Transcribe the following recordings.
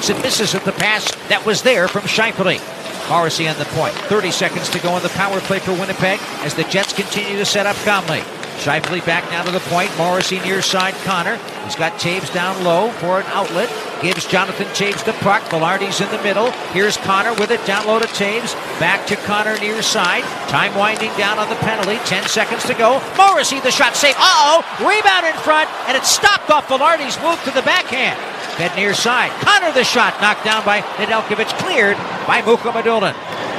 looks and misses at the pass that was there from Scheifele. Morrissey on the point. 30 seconds to go on the power play for Winnipeg as the Jets continue to set up Conley. Scheifele back now to the point. Morrissey near side Connor. He's got Taves down low for an outlet. Gives Jonathan Taves the puck. Velarde's in the middle. Here's Connor with it down low to Taves. Back to Connor near side. Time winding down on the penalty. 10 seconds to go. Morrissey the shot save. Rebound in front, and it's stopped off Velarde's move to the backhand. Head near side. Connor the shot knocked down by Nedeljkovic. Cleared by Mukhamadullin.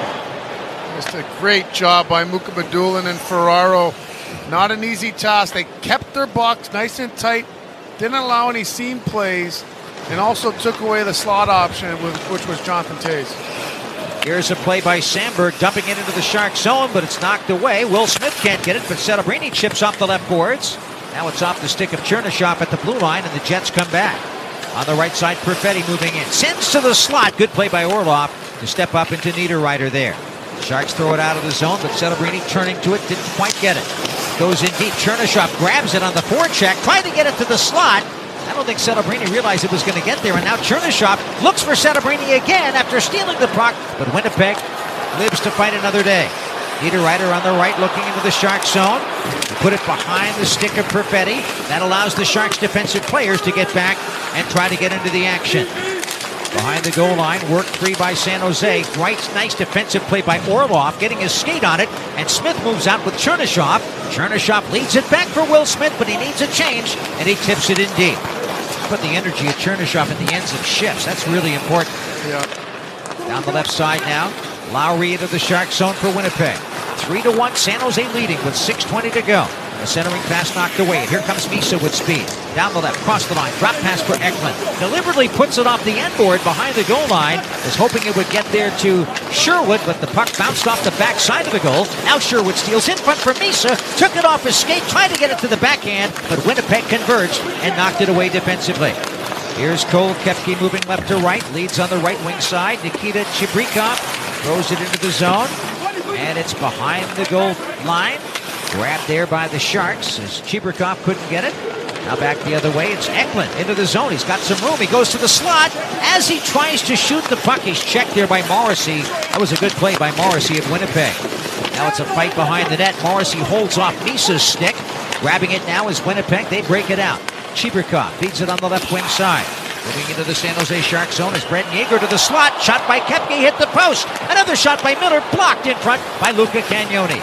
Just a great job by Mukhamadullin and Ferraro. Not an easy task. They kept their box nice and tight, didn't allow any seam plays, and also took away the slot option, which was Jonathan Taves. Here's a play by Sandberg, dumping it into the Shark zone, but it's knocked away. Will Smith can't get it, but Celebrini chips off the left boards. Now it's off the stick of Chernyshov at the blue line, and the Jets come back. On the right side, Perfetti moving in. Sends to the slot. Good play by Orlov to step up into Niederreiter there. Sharks throw it out of the zone, but Celebrini turning to it, didn't quite get it. Goes in deep. Chernyshov grabs it on the forecheck, tried to get it to the slot. I don't think Celebrini realized it was going to get there, and now Chernyshov looks for Celebrini again after stealing the puck, but Winnipeg lives to fight another day. Niederreiter on the right looking into the Sharks zone. They put it behind the stick of Perfetti. That allows the Sharks defensive players to get back and try to get into the action. Behind the goal line, worked free by San Jose. Nice defensive play by Orlov, getting his skate on it, and Smith moves out with Chernyshov. Chernyshov leads it back for Will Smith, but he needs a change, and he tips it in deep. Put the energy of Chernyshov at the ends of shifts. That's really important. Yeah. Down the left side now. Lowry into the Shark zone for Winnipeg. 3-1, San Jose leading with 6:20 to go. A centering pass knocked away. And here comes Misa with speed. Down the left, cross the line, drop pass for Eklund. Deliberately puts it off the end board behind the goal line. Was hoping it would get there to Sherwood, but the puck bounced off the back side of the goal. Now Sherwood steals in front for Misa. Took it off his skate, tried to get it to the backhand, but Winnipeg converged and knocked it away defensively. Here's Cole Koepke moving left to right. Leads on the right wing side. Nikita Chibrikov throws it into the zone. And it's behind the goal line. Grabbed there by the Sharks as Chibrikov couldn't get it. Now back the other way. It's Eklund into the zone. He's got some room. He goes to the slot. As he tries to shoot the puck, he's checked there by Morrissey. That was a good play by Morrissey of Winnipeg. Now it's a fight behind the net. Morrissey holds off Misa's stick. Grabbing it now is Winnipeg. They break it out. Chibrikov feeds it on the left wing side. Moving into the San Jose Shark zone is Brent Yeager to the slot. Shot by Koepke, hit the post. Another shot by Miller, blocked in front by Luca Cagnoni.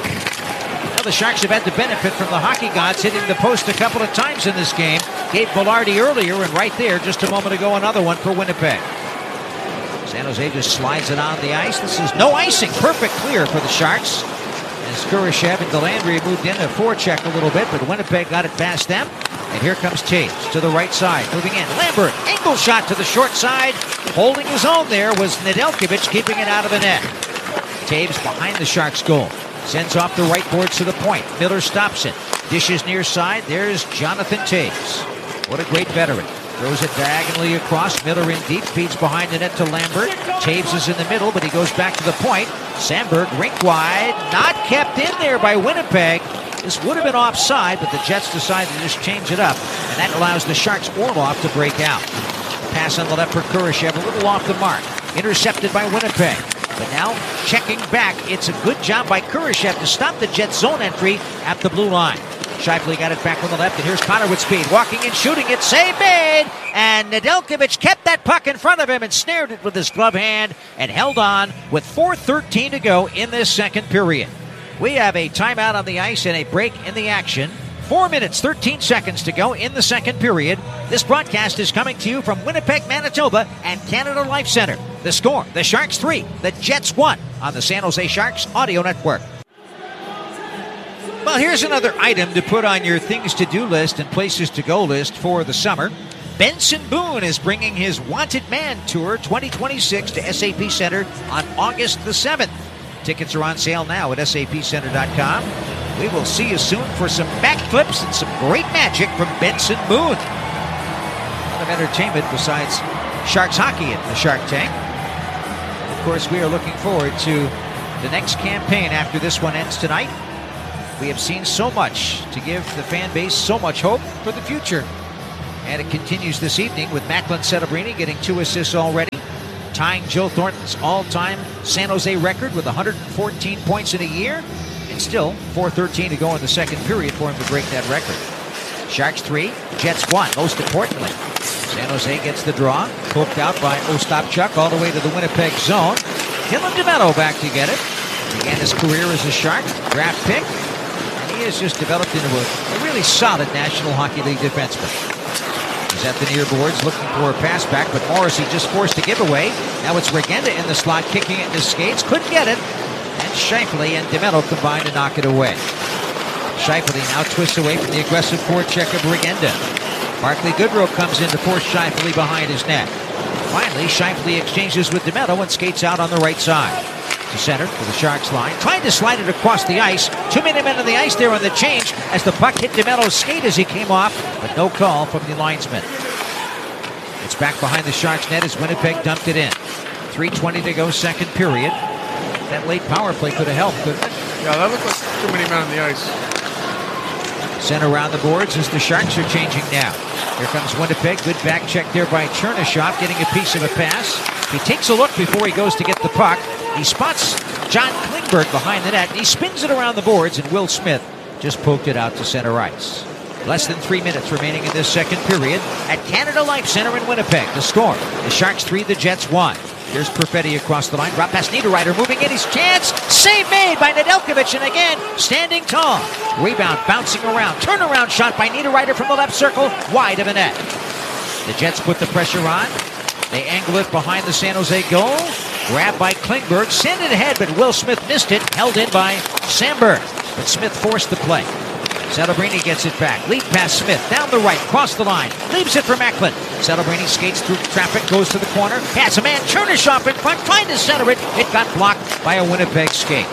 Now the Sharks have had the benefit from the hockey gods hitting the post a couple of times in this game. Gave Velarde earlier, and right there, just a moment ago, another one for Winnipeg. San Jose just slides it on the ice. This is no icing. Perfect clear for the Sharks. As Kurashev and Delandry moved in to forecheck a little bit, but Winnipeg got it past them. And here comes Taves to the right side, moving in. Lambert, angle shot to the short side. Holding his own there was Nedeljkovic, keeping it out of the net. Taves behind the Sharks' goal. Sends off the right boards to the point. Miller stops it. Dishes near side. There's Jonathan Taves. What a great veteran. Throws it diagonally across. Miller in deep. Feeds behind the net to Lambert. Taves is in the middle, but he goes back to the point. Sandberg, rink wide. Not kept in there by Winnipeg. This would have been offside, but the Jets decided to just change it up, and that allows the Sharks' Orlov to break out. Pass on the left for Kurashev, a little off the mark. Intercepted by Winnipeg. But now, checking back, it's a good job by Kurashev to stop the Jets' zone entry at the blue line. Scheifele got it back on the left, and here's Connor with speed. Walking and shooting it, save made! And Nedeljkovic kept that puck in front of him and snared it with his glove hand and held on with 4:13 to go in this second period. We have a timeout on the ice and a break in the action. 4 minutes, 13 seconds to go in the second period. This broadcast is coming to you from Winnipeg, Manitoba and Canada Life Center. The score, the Sharks 3, the Jets 1 on the San Jose Sharks Audio Network. Well, here's another item to put on your things to do list and places to go list for the summer. Benson Boone is bringing his Wanted Man Tour 2026 to SAP Center on August the 7th. Tickets are on sale now at sapcenter.com. We will see you soon for some backflips and some great magic from Benson Boone. A lot of entertainment besides Sharks hockey in the Shark Tank. Of course, we are looking forward to the next campaign after this one ends tonight. We have seen so much to give the fan base so much hope for the future. And it continues this evening with Macklin Celebrini getting 2 assists already, tying Joe Thornton's all-time San Jose record with 114 points in a year, and still 4:13 to go in the second period for him to break that record. Sharks 3, Jets 1. Most importantly, San Jose gets the draw, poked out by Ostapchuk all the way to the Winnipeg zone. Dylan DeMello back to get it. Began his career as a Shark, draft pick, and he has just developed into a really solid National Hockey League defenseman. He's at the near boards looking for a pass back, but Morrissey just forced a giveaway. Now it's Regenda in the slot, kicking it in his skates. Couldn't get it. And Scheifele and DeMello combined to knock it away. Scheifele now twists away from the aggressive forecheck of Regenda. Barclay Goodrow comes in to force Scheifele behind his net. Finally, Scheifele exchanges with DeMello and skates out on the right side. To center for the Sharks line. Tried to slide it across the ice. 2 men on the ice there on the change as the puck hit DeMello's skate as he came off, but no call from the linesman. It's back behind the Sharks net as Winnipeg dumped it in. 3:20 to go, second period. That late power play could have helped, couldn't it? Yeah, that looked like too many men on the ice. Sent around the boards as the Sharks are changing now. Here comes Winnipeg. Good back check there by Chernyshov, getting a piece of a pass. He takes a look before he goes to get the puck. He spots John Klingberg behind the net. And he spins it around the boards, and Will Smith just poked it out to center ice. Less than 3 minutes remaining in this second period at Canada Life Center in Winnipeg. The score, the Sharks 3, the Jets 1. Here's Perfetti across the line. Drop past Niederreiter, moving in his chance. Save made by Nedeljkovic, and again, standing tall. Rebound, bouncing around. Turnaround shot by Niederreiter from the left circle, wide of the net. The Jets put the pressure on. They angle it behind the San Jose goal. Grabbed by Klingberg, sent it ahead, but Will Smith missed it. Held in by Samberg, but Smith forced the play. Celebrini gets it back. Lead pass Smith, down the right, cross the line. Leaves it for Macklin. Celebrini skates through traffic, goes to the corner. Has a man, Chernyshov in front, trying to center it. It got blocked by a Winnipeg skate.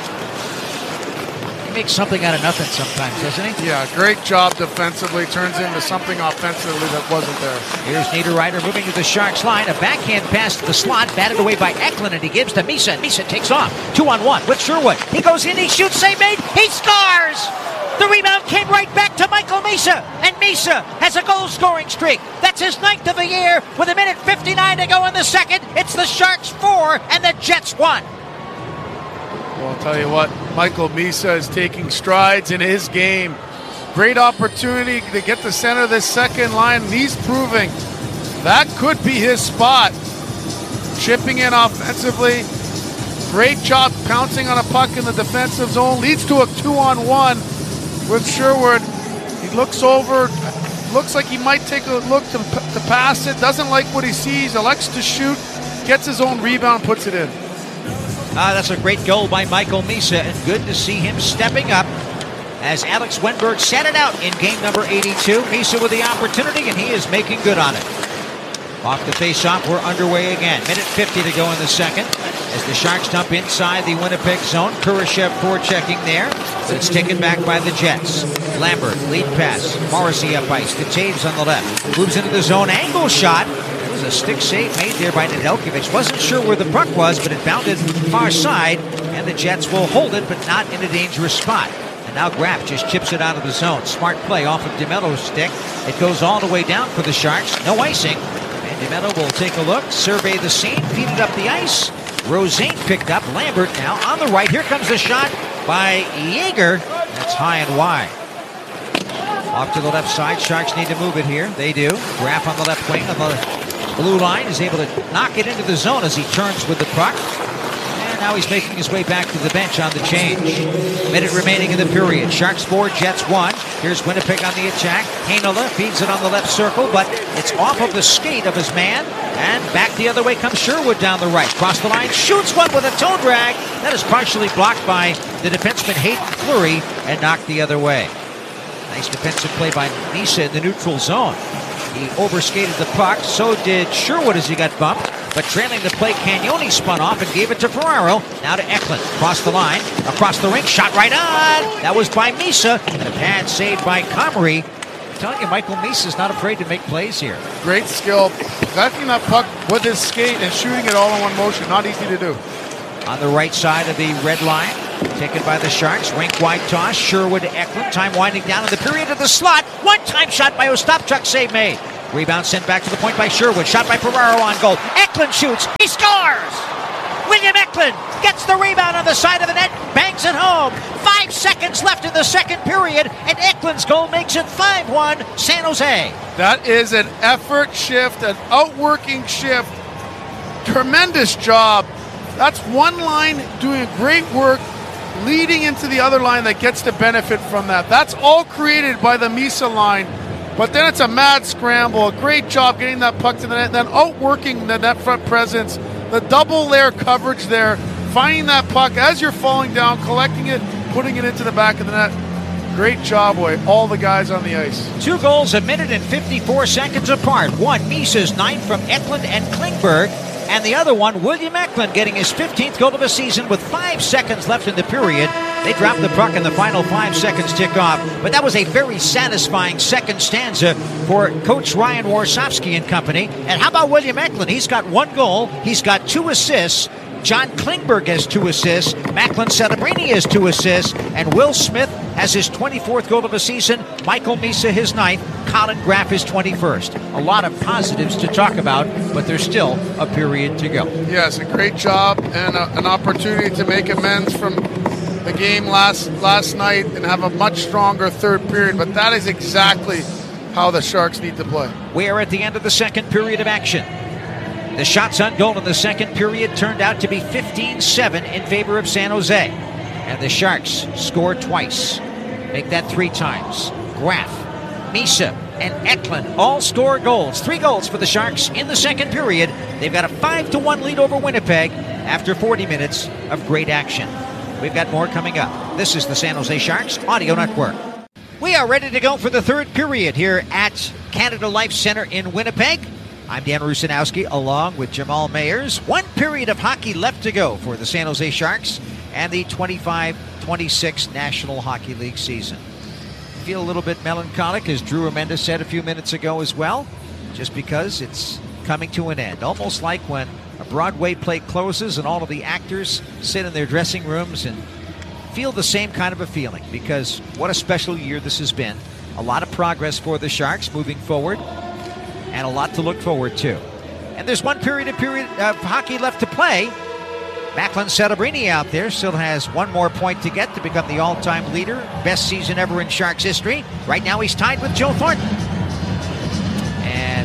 He makes something out of nothing sometimes, doesn't he? Yeah, great job defensively. Turns into something offensively that wasn't there. Here's Niederreiter moving to the Sharks line. A backhand pass to the slot, batted away by Eklund, and he gives to Misa. And Misa takes off. 2-on-1 with Sherwood. He goes in, he shoots, save made. He scores! The rebound came right back to Michael Misa, and Misa has a goal-scoring streak. That's his 9th of the year with 1:59 to go in the second. It's the Sharks 4 and the Jets 1. Well, I'll tell you what, Michael Misa is taking strides in his game. Great opportunity to get the center of this second line. He's proving that could be his spot. Chipping in offensively. Great job pouncing on a puck in the defensive zone. Leads to a 2-on-1 with Sherwood. He looks over, looks like he might take a look to pass it. Doesn't like what he sees, elects to shoot, gets his own rebound, puts it in. That's a great goal by Michael Misa, and good to see him stepping up as Alex Wenberg sat it out in game number 82. Misa with the opportunity, and he is making good on it. Off the face-off, we're underway again. 1:50 to go in the second as the Sharks dump inside the Winnipeg zone. Kurashev forechecking there, but it's taken back by the Jets. Lambert, lead pass. Morrissey up ice to Taves on the left. Moves into the zone, angle shot. There was a stick save made there by Nedeljkovic. Wasn't sure where the puck was, but it bounded far side, and the Jets will hold it, but not in a dangerous spot. And now Graff just chips it out of the zone. Smart play off of DeMello's stick. It goes all the way down for the Sharks. No icing. DeMello will take a look, survey the scene, feed it up the ice. Rosane picked up. Lambert now on the right. Here comes the shot by Yeager. That's high and wide. Off to the left side. Sharks need to move it here. They do. Graff on the left wing on the blue line is able to knock it into the zone as he turns with the puck. And now he's making his way back to the bench on the change. Minute remaining in the period. Sharks 4, Jets 1. Here's Winnipeg on the attack. Heinola feeds it on the left circle, but it's off of the skate of his man. And back the other way comes Sherwood down the right. Cross the line, shoots one with a toe drag. That is partially blocked by the defenseman Hayden Fleury and knocked the other way. Nice defensive play by Misa in the neutral zone. He overskated the puck, so did Sherwood as he got bumped. But trailing the play, Cagnoni spun off and gave it to Ferraro. Now to Eklund. Across the line, across the rink, shot right on. That was by Misa, and a pad saved by Comrie. I'm telling you, Michael Misa's not afraid to make plays here. Great skill. Collecting that puck with his skate and shooting it all in one motion. Not easy to do. On the right side of the red line, taken by the Sharks. Rink wide toss. Sherwood to Eklund. Time winding down in the period of the slot. One-time shot by Ostapchuk. Save made. Rebound sent back to the point by Sherwood. Shot by Ferraro on goal. Eklund shoots. He scores! William Eklund gets the rebound on the side of the net, bangs it home. 5 seconds left in the second period, and Eklund's goal makes it 5-1 San Jose. That is an effort shift, an outworking shift. Tremendous job. That's one line doing great work, leading into the other line that gets to benefit from that. That's all created by the Misa line. But then it's a mad scramble. A great job getting that puck to the net, then outworking the net front presence. The double layer coverage there, finding that puck as you're falling down, collecting it, putting it into the back of the net. Great job, boy. All the guys on the ice. 2 goals a minute and 54 seconds apart. One, Misa's 9 from Eklund and Klingberg. And the other one, William Eklund, getting his 15th goal of the season with 5 seconds left in the period. They dropped the puck in the final 5 seconds tick off. But that was a very satisfying second stanza for Coach Ryan Warsofsky and company. And how about William Eklund? He's got 1 goal. He's got 2 assists. John Klingberg has 2 assists. Macklin Celebrini has 2 assists. And Will Smith has his 24th goal of the season. Michael Misa his 9th. Colin Graff his 21st. A lot of positives to talk about, but there's still a period to go. Yes, a great job and an opportunity to make amends from the game last night and have a much stronger third period. But that is exactly how the Sharks need to play. We are at the end of the second period of action. The shots on goal in the second period turned out to be 15-7 in favor of San Jose. And the Sharks score twice. Make that 3 times. Graff, Misa, and Eklund all score goals. 3 goals for the Sharks in the second period. They've got a 5-1 lead over Winnipeg after 40 minutes of great action. We've got more coming up. This is the San Jose Sharks Audio Network. We are ready to go for the third period here at Canada Life Center in Winnipeg. I'm Dan Rusanowski along with Jamal Mayers. 1 period of hockey left to go for the San Jose Sharks and the 25-26 National Hockey League season. Feel a little bit melancholic, as Drew Remenda said a few minutes ago as well, just because it's coming to an end. Almost like when a Broadway play closes and all of the actors sit in their dressing rooms and feel the same kind of a feeling, because what a special year this has been. A lot of progress for the Sharks moving forward, and a lot to look forward to. And there's 1 period of hockey left to play. Macklin Celebrini out there still has 1 more point to get to become the all-time leader. Best season ever in Sharks history. Right now he's tied with Joe Thornton. And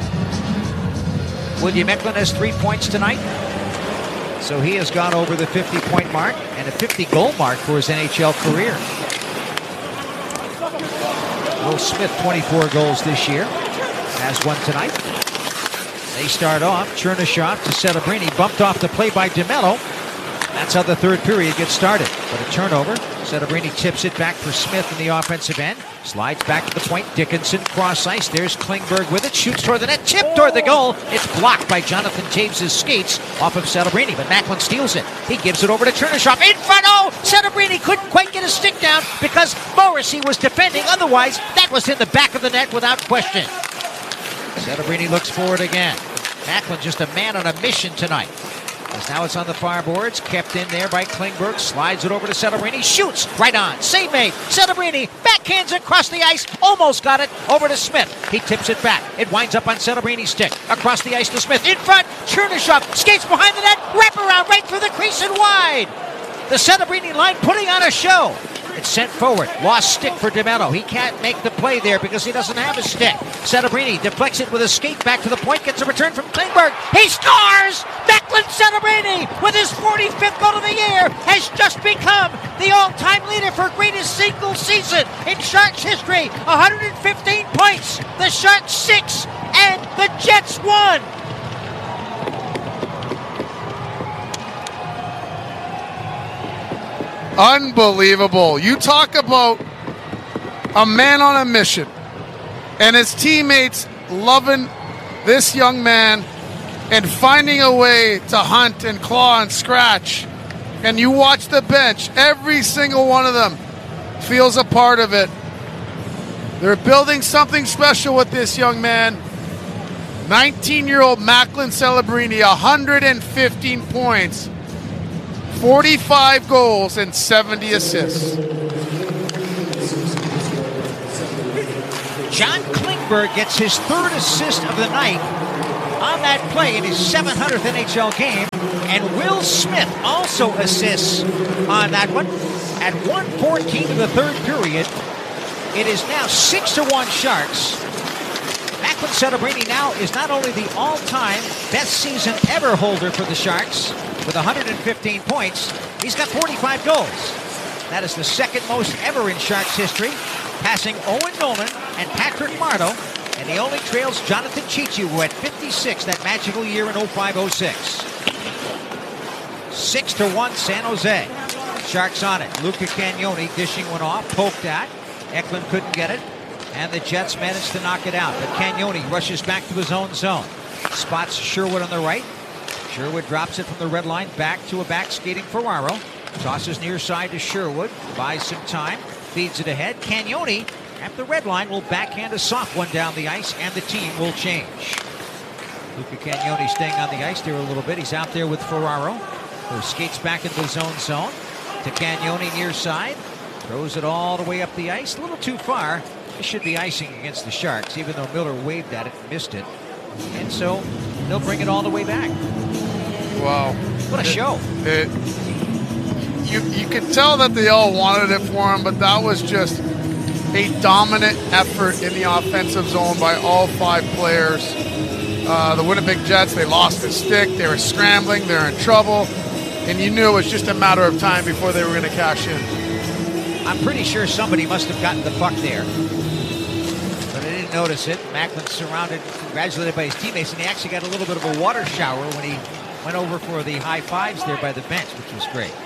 William Eklund has 3 points tonight. So he has gone over the 50-point mark and a 50-goal mark for his NHL career. Will Smith, 24 goals this year. Has 1 tonight. They start off. Chernyshov to Celebrini. Bumped off the play by DeMello. That's how the third period gets started. But a turnover. Celebrini tips it back for Smith in the offensive end. Slides back to the point. Dickinson cross ice. There's Klingberg with it. Shoots toward the net. Tipped toward the goal. It's blocked by Jonathan Taves' skates off of Celebrini. But Macklin steals it. He gives it over to Chernyshov. In front. Oh! Celebrini couldn't quite get his stick down because Morrissey was defending. Otherwise, that was in the back of the net without question. Celebrini looks forward again. Macklin just a man on a mission tonight. As now it's on the far boards, kept in there by Klingberg, slides it over to Celebrini, shoots right on, save made. Celebrini backhands it across the ice, almost got it over to Smith. He tips it back. It winds up on Celebrini's stick. Across the ice to Smith. In front, Chernyshov skates behind the net, wrap around right through the crease and wide. The Celebrini line putting on a show. It's sent forward. Lost stick for DeMello. He can't make the play there because he doesn't have his stick. Celebrini deflects it with a skate back to the point. Gets a return from Klingberg. He scores! Macklin Celebrini, with his 45th goal of the year, has just become the all-time leader for greatest single season in Sharks history. 115 points. The Sharks 6 and the Jets 1. Unbelievable. You talk about a man on a mission and his teammates loving this young man and finding a way to hunt and claw and scratch. And you watch the bench, every single one of them feels a part of it. They're building something special with this young man. 19-year-old Macklin Celebrini, 115 points. 45 goals and 70 assists. John Klingberg gets his third assist of the night on that play in his 700th NHL game. And Will Smith also assists on that one. At 1:14 of the third period, it is now 6-1 Sharks. Macklin Celebrini now is not only the all-time best season ever holder for the Sharks with 115 points, he's got 45 goals. That is the second most ever in Sharks history, passing Owen Nolan and Patrick Marleau, and he only trails Jonathan Cheechoo, who had 56 that magical year in 05-06. 6-1 San Jose. Sharks on it. Luca Cagnoni dishing one off, poked at. Eklund couldn't get it, and the Jets managed to knock it out. But Cagnoni rushes back to his own zone. Spots Sherwood on the right. Sherwood drops it from the red line back to a back skating Ferraro. Tosses near side to Sherwood. Buys some time. Feeds it ahead. Cagnoni at the red line will backhand a soft one down the ice, and the team will change. Luca Cagnoni staying on the ice there a little bit. He's out there with Ferraro, who skates back into his own zone. To Cagnoni near side. Throws it all the way up the ice. A little too far. This should be icing against the Sharks, even though Miller waved at it and missed it. And so they'll bring it all the way back. Wow. What a show. You could tell that they all wanted it for him, but that was just a dominant effort in the offensive zone by all five players. The Winnipeg Jets, they lost the stick. They were scrambling. They're in trouble. And you knew it was just a matter of time before they were going to cash in. I'm pretty sure somebody must have gotten the puck there, but I didn't notice it. Macklin surrounded, congratulated by his teammates, and he actually got a little bit of a water shower when he went over for the high fives there by the bench, which was great.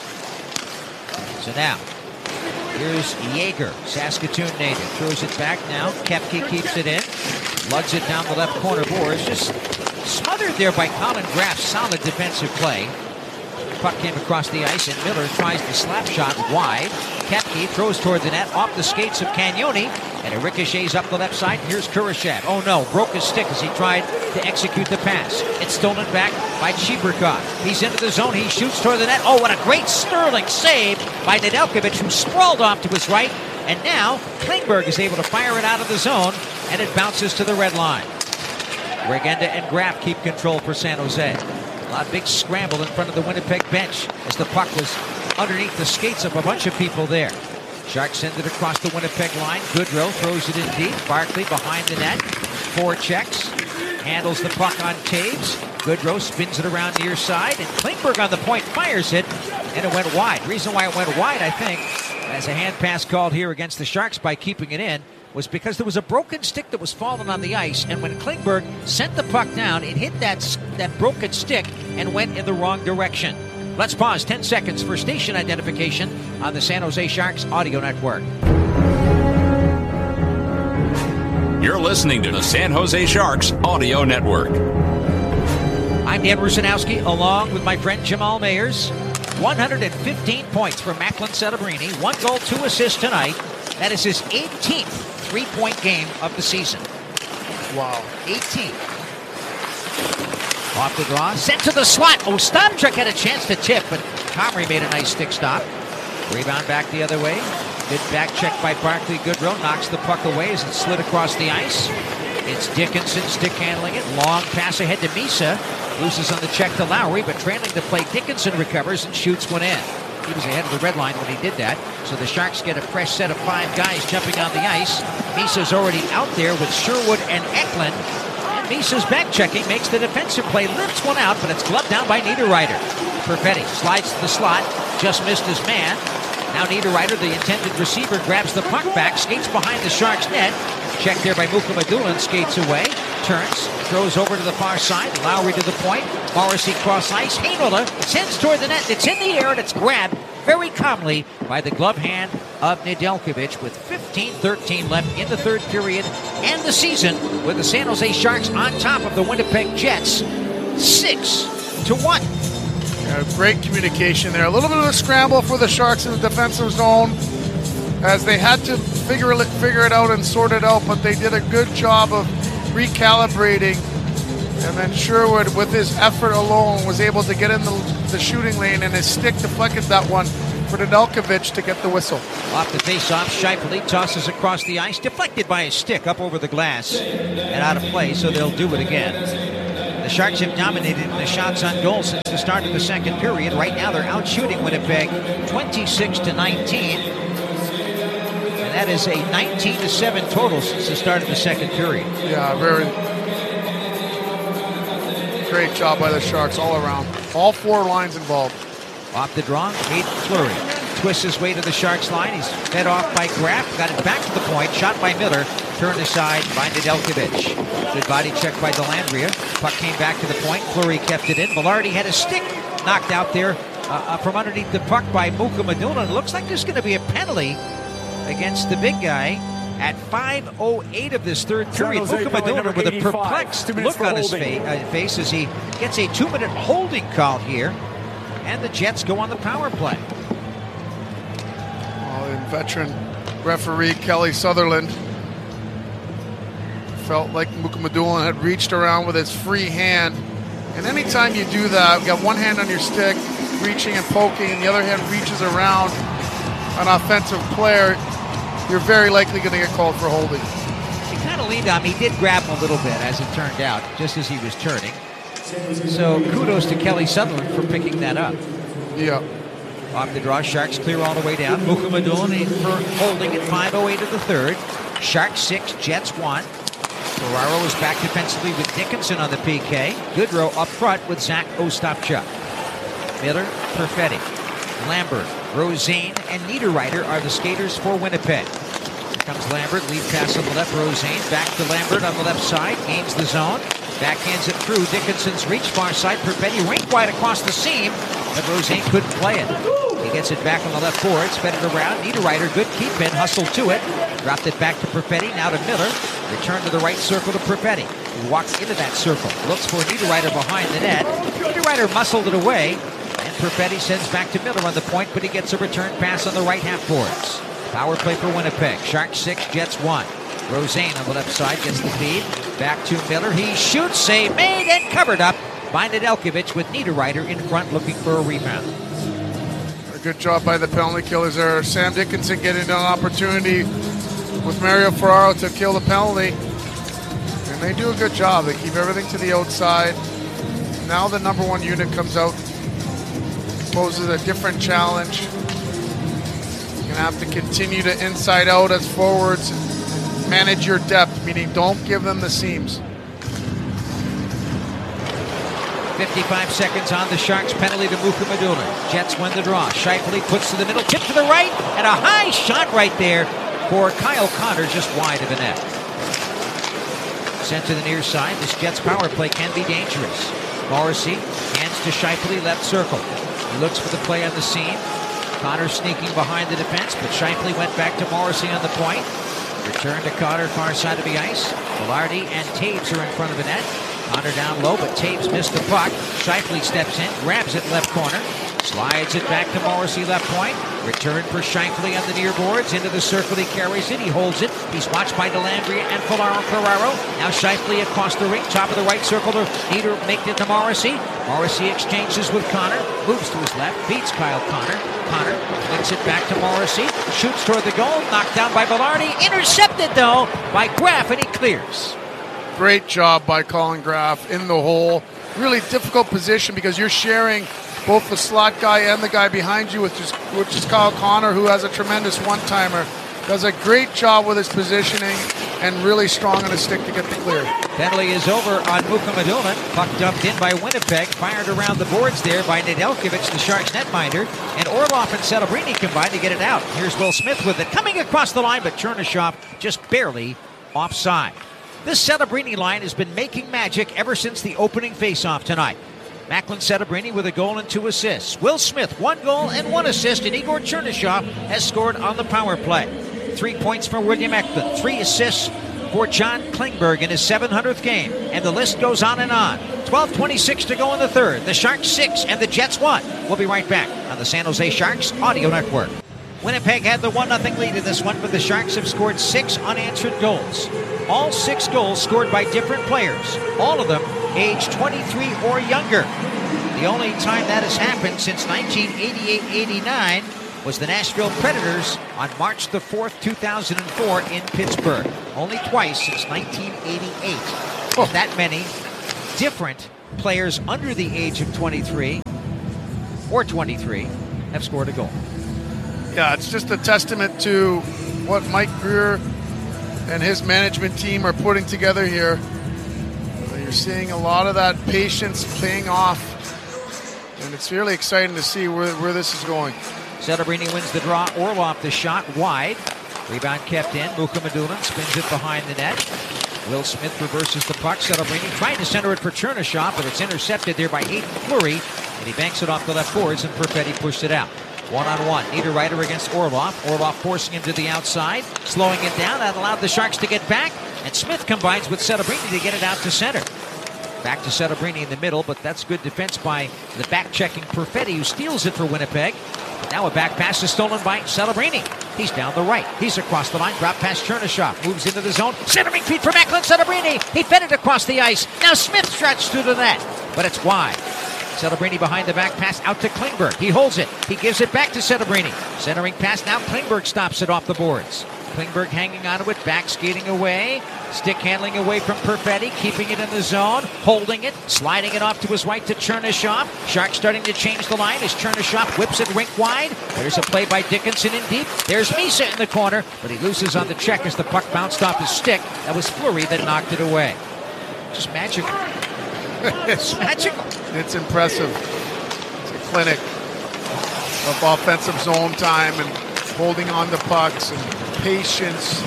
So now, here's Yeager, Saskatoon native. Throws it back now. Koepke keeps it in. Lugs it down the left corner boards. Just smothered there by Colin Graff's solid defensive play. Puck came across the ice, and Miller tries the slap shot wide. Koepke throws toward the net off the skates of Cagnoni, and it ricochets up the left side. Here's Kurashev. Oh no, broke his stick as he tried to execute the pass. It's stolen back by Chibrikov. He's into the zone. He shoots toward the net. Oh, what a great Sterling save by Nedeljkovic, who sprawled off to his right. And now Klingberg is able to fire it out of the zone, and it bounces to the red line. Regenda and Graff keep control for San Jose. A big scramble in front of the Winnipeg bench as the puck was underneath the skates of a bunch of people there. Sharks send it across the Winnipeg line. Goodrow throws it in deep. Barkley behind the net. Forechecks. Handles the puck on Taves. Goodrow spins it around near side. And Klingberg on the point fires it. And it went wide. The reason why it went wide, I think, as a hand pass called here against the Sharks by keeping it in, was because there was a broken stick that was falling on the ice, and when Klingberg sent the puck down, it hit that broken stick and went in the wrong direction. Let's pause 10 seconds for station identification on the San Jose Sharks audio network. You're listening to the San Jose Sharks audio network. I'm Dan Rusanowski, along with my friend Jamal Mayers. 115 points for Macklin Celebrini. 1 goal, 2 assists tonight. That is his 18th three-point game of the season. Wow. 18. Off the draw. Sent to the slot. Ostamchuk had a chance to tip, but Comrie made a nice stick stop. Rebound back the other way. Good back check by Barkley. Goodrow knocks the puck away as it slid across the ice. It's Dickinson stick handling it. Long pass ahead to Misa. Loses on the check to Lowry, but trailing the play, Dickinson recovers and shoots one in. He was ahead of the red line when he did that. So the Sharks get a fresh set of 5 guys jumping on the ice. Misa's already out there with Sherwood and Eklund. And Misa's back checking, makes the defensive play, lifts one out, but it's gloved down by Niederreiter. Perfetti slides to the slot, just missed his man. Now Niederreiter, the intended receiver, grabs the puck back, skates behind the Sharks net. Checked there by Mukhamadullin, skates away, turns, throws over to the far side. Lowry to the point. Morrissey cross ice. Heinola sends toward the net. It's in the air and it's grabbed very calmly by the glove hand of Nedeljkovic with 15-13 left in the third period and the season, with the San Jose Sharks on top of the Winnipeg Jets 6-1. Great communication there. A little bit of a scramble for the Sharks in the defensive zone as they had to figure it out and sort it out, but they did a good job of recalibrating. And then Sherwood, with his effort alone, was able to get in the shooting lane, and his stick deflected that one for Nedeljkovic to get the whistle. Off the face-off, Scheifele tosses across the ice, deflected by his stick up over the glass and out of play, so they'll do it again. The Sharks have dominated in the shots on goal since the start of the second period. Right now they're out-shooting Winnipeg 26-19. And that is a 19-7 total since the start of the second period. Yeah, very great job by the Sharks all around. All four lines involved. Off the draw, Aiden Fleury twists his way to the Sharks line. He's fed off by Graf, got it back to the point, shot by Miller, turned aside by Nedeljkovic. Good body check by Dellandrea. Puck came back to the point. Fleury kept it in. Velarde had a stick knocked out there from underneath the puck by Mukhamadullin. It looks like there's going to be a penalty against the big guy at 5:08 of this third period. Mukhamadullin with a perplexed look on his face as he gets a 2-minute holding call here. And the Jets go on the power play. And veteran referee Kelly Sutherland felt like Mukhamadullin had reached around with his free hand. And anytime you do that, you got one hand on your stick, reaching and poking, and the other hand reaches around an offensive player, you're very likely going to get called for holding. He kind of leaned on him. He did grab him a little bit, as it turned out, just as he was turning. So kudos to Kelly Sutherland for picking that up. Yeah. Off the draw, Sharks clear all the way down. Mukhamadullin in for holding at 5:08 of the third. Sharks 6, Jets 1. Ferraro is back defensively with Dickinson on the PK. Goodrow up front with Zach Ostapchuk. Miller, Perfetti, Lambert, Rosén, and Niederreiter are the skaters for Winnipeg. Here comes Lambert, lead pass on the left, Rosén. Back to Lambert on the left side, gains the zone. Backhands it through. Dickinson's reach far side. Perfetti rink wide across the seam, but Rosén couldn't play it. He gets it back on the left board, sped it around. Niederreiter, good keep in, hustled to it. Dropped it back to Perfetti, now to Miller. Return to the right circle to Perfetti, who walks into that circle. Looks for Niederreiter behind the net. Niederreiter muscled it away, and Perfetti sends back to Miller on the point, but he gets a return pass on the right half boards. Power play for Winnipeg. Sharks 6, Jets 1. Rosén on the left side gets the feed. Back to Miller. He shoots, save made, and covered up by Nedeljkovic with Niederreiter in front looking for a rebound. A good job by the penalty killers there. Sam Dickinson getting an opportunity with Mario Ferraro to kill the penalty. And they do a good job. They keep everything to the outside. Now the number one unit comes out, poses a different challenge. You're going to have to continue to inside out as forwards. Manage your depth, meaning don't give them the seams. 55 seconds on the Sharks. Penalty to Mukhamadullin. Jets win the draw. Scheifele puts to the middle, tip to the right, and a high shot right there for Kyle Connor, just wide of the net. Sent to the near side. This Jets power play can be dangerous. Morrissey hands to Scheifele, left circle. He looks for the play on the seam. Connor sneaking behind the defense, but Scheifele went back to Morrissey on the point. Return to Connor, far side of the ice. Velarde and Taves are in front of the net. Connor down low, but Taves missed the puck. Scheifele steps in, grabs it left corner, slides it back to Morrissey, left point. Return for Scheifele on the near boards. Into the circle, he carries it, he holds it. He's watched by Dellandrea and Ferraro. Now Scheifele across the ring, top of the right circle to Nieder, make it to Morrissey. Morrissey exchanges with Connor, moves to his left, beats Kyle Connor. Connor flicks it back to Morrissey, shoots toward the goal, knocked down by Velarde, intercepted though by Graf, and he clears. Great job by Colin Graf in the hole. Really difficult position because you're sharing both the slot guy and the guy behind you, which is Kyle Connor, who has a tremendous one-timer. Does a great job with his positioning and really strong on his stick to get the clear. Penalty is over on Mukhamadullin. Puck dumped in by Winnipeg, fired around the boards there by Nedeljkovic, the Sharks netminder, and Orlov and Celebrini combined to get it out. Here's Will Smith with it, coming across the line, but Chernyshov just barely offside. This Celebrini line has been making magic ever since the opening faceoff tonight. Macklin Celebrini with a goal and 2 assists. Will Smith, 1 goal and 1 assist, and Igor Chernyshov has scored on the power play. 3 points for William Eklund, 3 assists for John Klingberg in his 700th game, and the list goes on and on. 12:26 to go in the third. The Sharks 6 and the Jets 1. We'll be right back on the San Jose Sharks Audio Network. Winnipeg had the 1-0 lead in this one, but the Sharks have scored 6 unanswered goals. All 6 goals scored by different players, all of them age 23 or younger. The only time that has happened since 1988-89 was the Nashville Predators on March the 4th, 2004 in Pittsburgh. Only twice since 1988. And that many different players under the age of 23 or 23 have scored a goal. Yeah, it's just a testament to what Mike Grier and his management team are putting together here. You're seeing a lot of that patience paying off, and it's really exciting to see where this is going. Celebrini wins the draw. Orlov the shot wide. Rebound kept in. Mukhamadullin spins it behind the net. Will Smith reverses the puck. Celebrini trying to center it for Chernyshov, but it's intercepted there by Hayden Fleury, and he banks it off the left boards, and Perfetti pushed it out. One-on-one. Niederreiter against Orlov. Orlov forcing him to the outside, slowing it down. That allowed the Sharks to get back, and Smith combines with Celebrini to get it out to center. Back to Celebrini in the middle, but that's good defense by the back-checking Perfetti, who steals it for Winnipeg. Now a back pass is stolen by Celebrini. He's down the right. He's across the line. Drop past Chernyshov. Moves into the zone. Centering feed for Macklin Celebrini. He fed it across the ice. Now Smith stretched through the net, but it's wide. Celebrini behind the back pass out to Klingberg. He holds it. He gives it back to Celebrini. Centering pass now. Klingberg stops it off the boards. Klingberg hanging onto it, back skating away, stick handling away from Perfetti, keeping it in the zone, holding it, sliding it off to his right to Chernyshov. Sharks starting to change the line as Chernyshov whips it rink wide. There's a play by Dickinson in deep. There's Misa in the corner, but he loses on the check as the puck bounced off his stick. That was Fleury that knocked it away. Just magical. It's magical. It's impressive. It's a clinic of offensive zone time and holding on to pucks and patience.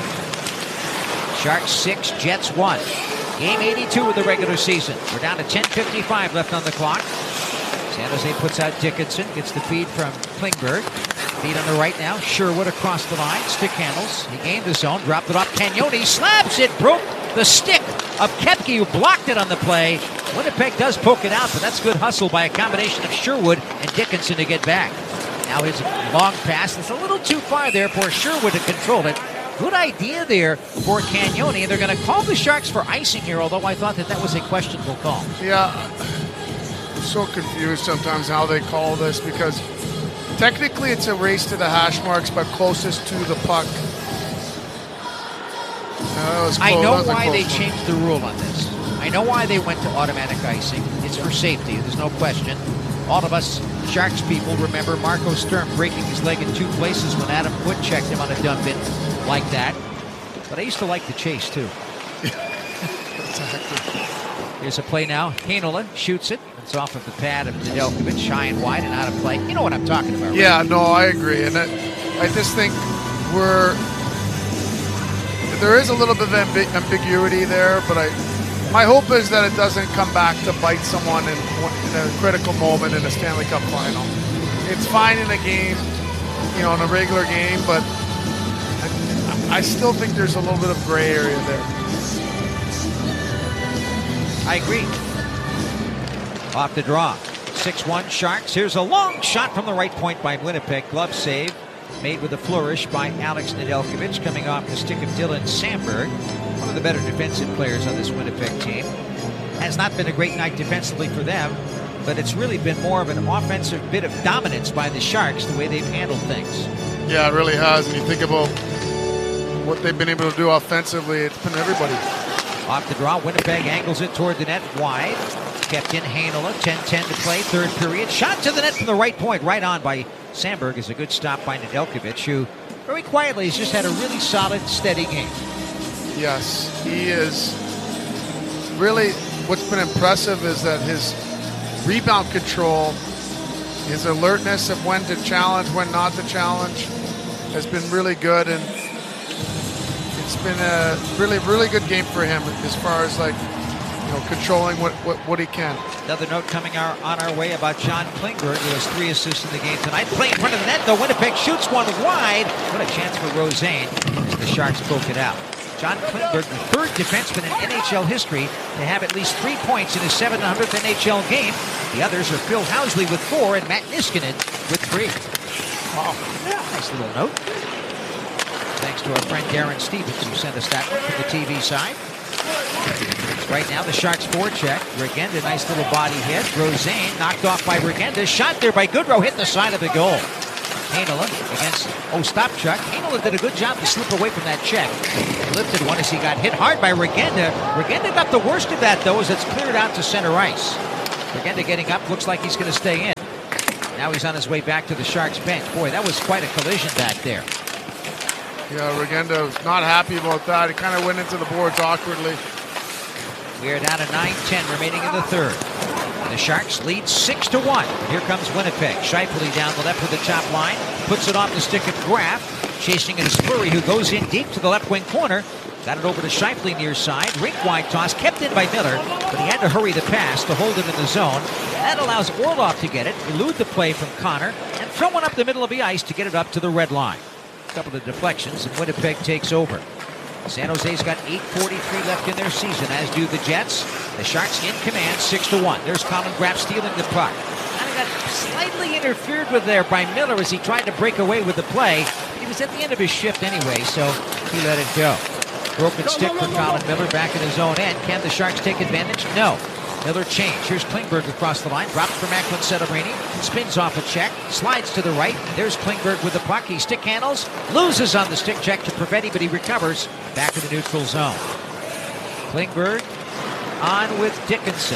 Sharks 6, Jets 1. Game 82 of the regular season. We're down to 10:55 left on the clock. San Jose puts out Dickinson, gets the feed from Klingberg. Feed on the right now. Sherwood across the line. Stick handles. He gained the zone, dropped it off. Cagnoni slabs it, broke the stick of Koepke, who blocked it on the play. Winnipeg does poke it out, but that's good hustle by a combination of Sherwood and Dickinson to get back. Now his long pass. It's a little too far there for Sherwood to control it. Good idea there for Cagnoni. And they're going to call the Sharks for icing here, although I thought that was a questionable call. Yeah, I'm so confused sometimes how they call this, because technically it's a race to the hash marks, but closest to the puck. I know why they changed the rule on this. I know why they went to automatic icing. It's for safety. There's no question. All of us Sharks people remember Marco Sturm breaking his leg in 2 places when Adam Foote checked him on a dump in like that. But I used to like the chase, too. Exactly. Here's a play now. Heinola shoots it. It's off of the pad of Nedeljkovic, high and wide and out of play. You know what I'm talking about, right? Yeah, no, I agree. And I just think there is a little bit of ambiguity there, but my hope is that it doesn't come back to bite someone in a critical moment in a Stanley Cup final. It's fine in a game, in a regular game, but I still think there's a little bit of gray area there. I agree. Off the draw. 6-1 Sharks. Here's a long shot from the right point by Winnipeg. Glove save made with a flourish by Alex Nedeljkovic, coming off the stick of Dylan Samberg, one of the better defensive players on this Winnipeg team. Has not been a great night defensively for them, but it's really been more of an offensive bit of dominance by the Sharks, the way they've handled things. Yeah, it really has. And you think about what they've been able to do offensively, it's been everybody. Off the draw, Winnipeg angles it toward the net wide. Kept in Heinola, 10-10 to play, third period. Shot to the net from the right point, right on by Samberg is a good stop by Nedeljkovic, who very quietly has just had a really solid, steady game. Yes, he is. Really, what's been impressive is that his rebound control, his alertness of when to challenge, when not to challenge, has been really good, and it's been a really, really good game for him as far as controlling what he can. Another note coming on our way about John Klingberg, who has 3 assists in the game tonight. Play in front of the net, though. Winnipeg shoots one wide. What a chance for Rosén as the Sharks poke it out. John Klingberg, the 3rd defenseman in NHL history to have at least 3 points in his 700th NHL game. The others are Phil Housley with 4 and Matt Niskanen with 3. Oh, nice little note. Thanks to our friend Darren Stevens, who sent us that one from the TV side. Right now, the Sharks forecheck. Regenda, nice little body hit. Rosén knocked off by Regenda. Shot there by Goodrow, hit the side of the goal. Heinola against Ostapchuk. Heinola did a good job to slip away from that check. He lifted one as he got hit hard by Regenda. Regenda got the worst of that, though, as it's cleared out to center ice. Regenda getting up, looks like he's going to stay in. Now he's on his way back to the Sharks bench. Boy, that was quite a collision back there. Yeah, Regenda was not happy about that. He kind of went into the boards awkwardly. We are down to 9:10 remaining in the third. The Sharks lead 6-1. Here comes Winnipeg. Scheifele down the left with the top line. Puts it off the stick of Graf. Chasing it is Fleury, who goes in deep to the left wing corner. Got it over to Scheifele near side. Rink wide toss. Kept in by Miller. But he had to hurry the pass to hold it in the zone. That allows Orlov to get it. Elude the play from Connor. And throw one up the middle of the ice to get it up to the red line. A couple of deflections and Winnipeg takes over. San Jose's got 8:43 left in their season, as do the Jets. The Sharks in command, 6-1. There's Colin Graf stealing the puck. Kind of got slightly interfered with there by Miller as he tried to break away with the play. He was at the end of his shift anyway, so he let it go. Broken stick for Colin Miller back in his own end. Can the Sharks take advantage? No. Miller change. Here's Klingberg across the line. Drops for Macklin Celebrini. Spins off a check. Slides to the right. There's Klingberg with the puck. He stick handles. Loses on the stick check to Perfetti, but he recovers back in the neutral zone. Klingberg on with Dickinson.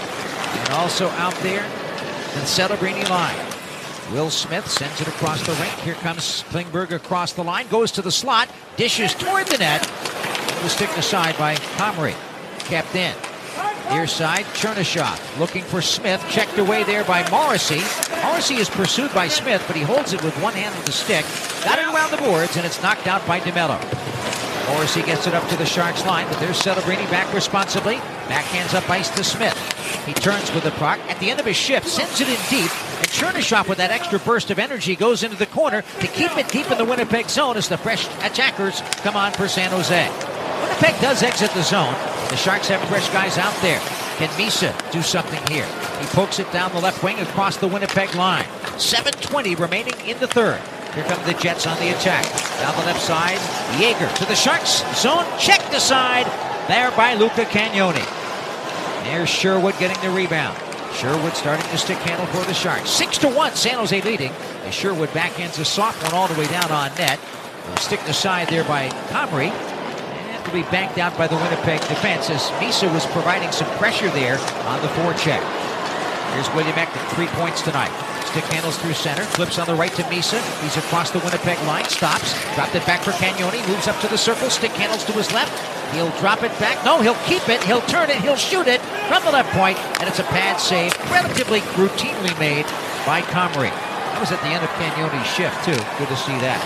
And also out there, the Celebrini line. Will Smith sends it across the rink. Here comes Klingberg across the line. Goes to the slot. Dishes toward the net. It was sticked aside by Comrie. Kept in. Near side, Chernyshov looking for Smith. Checked away there by Morrissey. Morrissey is pursued by Smith, but he holds it with one hand with the stick. Got it around the boards, and it's knocked out by DeMello. Morrissey gets it up to the Sharks line, but there's Celebrini back responsibly. Backhands up ice to Smith. He turns with the puck. At the end of his shift, sends it in deep. And Chernyshov, with that extra burst of energy, goes into the corner to keep it deep in the Winnipeg zone as the fresh attackers come on for San Jose. Winnipeg does exit the zone. The Sharks have fresh guys out there. Can Misa do something here? He pokes it down the left wing across the Winnipeg line. 7:20 remaining in the third. Here come the Jets on the attack. Down the left side, Jaeger to the Sharks zone. Checked aside there by Luca Cagnoni. There's Sherwood getting the rebound. Sherwood starting to stick handle for the Sharks. 6-1, San Jose leading. As Sherwood backhands a soft one all the way down on net. Sticked aside there by Comrie. And will be banked out by the Winnipeg defense as Misa was providing some pressure there on the forecheck. Here's William Eckman, 3 points tonight. Stick handles through center, flips on the right to Misa. He's across the Winnipeg line, stops, dropped it back for Cagnoni, moves up to the circle, stick handles to his left. He'll drop it back. No, he'll keep it, he'll turn it, he'll shoot it from the left point, and it's a pad save, relatively routinely made by Comrie. That was at the end of Cagnoni's shift, too. Good to see that.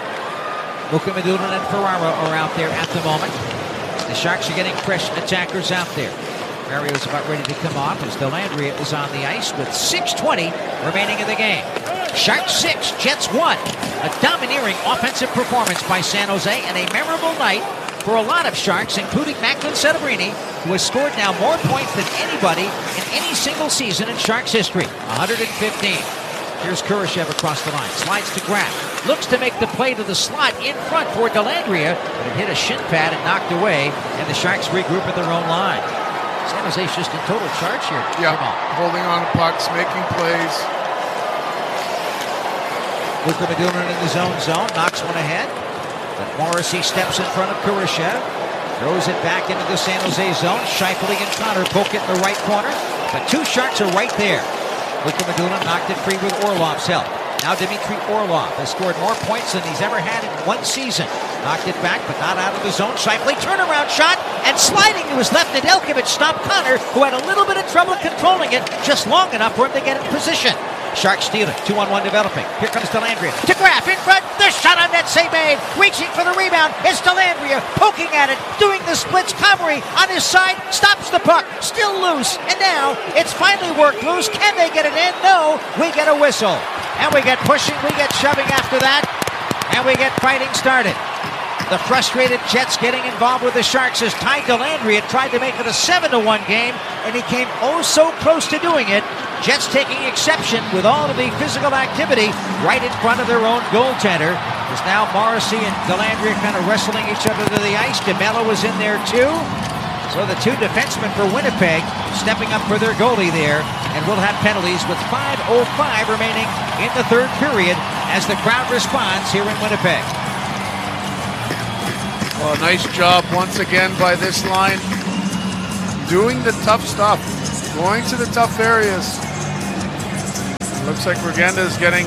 Mukhamadullin and Ferraro are out there at the moment. The Sharks are getting fresh attackers out there. Mario's about ready to come off as Dellandrea is on the ice with 6:20 remaining in the game. Sharks 6, Jets 1. A domineering offensive performance by San Jose and a memorable night for a lot of Sharks, including Macklin Celebrini, who has scored now more points than anybody in any single season in Sharks history, 115. Here's Kurashev across the line, slides to Graf, looks to make the play to the slot in front for Dellandrea, but it hit a shin pad and knocked away, and the Sharks regroup at their own line. San Jose's just in total charge here. Yeah, holding on to pucks, making plays. Mukhamadullin in the zone, knocks one ahead. But Morrissey steps in front of Kurashev. Throws it back into the San Jose zone. Scheifele and Connor poke it in the right corner. But two Sharks are right there. Mukhamadullin knocked it free with Orlov's help. Now Dmitry Orlov has scored more points than he's ever had in one season. Knocked it back, but not out of the zone. Scheifele, turnaround shot, and sliding to his left, Nedeljkovic stopped Connor, who had a little bit of trouble controlling it, just long enough for him to get in position. Sharks steal it, 2-on-1 developing. Here comes Dellandrea to Graf in front. The shot on net save made. Reaching for the rebound. It's Dellandrea poking at it, doing the splits. Comrie on his side, stops the puck, still loose. And now it's finally worked loose. Can they get it in? No. We get a whistle. And we get pushing, we get shoving after that. And we get fighting started. The frustrated Jets getting involved with the Sharks as Ty Dellandrea tried to make it a 7-1 game, and he came oh so close to doing it. Jets taking exception with all of the physical activity right in front of their own goaltender. There's now Morrissey and Dellandrea kind of wrestling each other to the ice. DeMello was in there too. So the two defensemen for Winnipeg stepping up for their goalie there, and we'll have penalties with 5:05 remaining in the third period. as the crowd responds here in Winnipeg. Well, nice job once again by this line. Doing the tough stuff. Going to the tough areas. Looks like Regenda is getting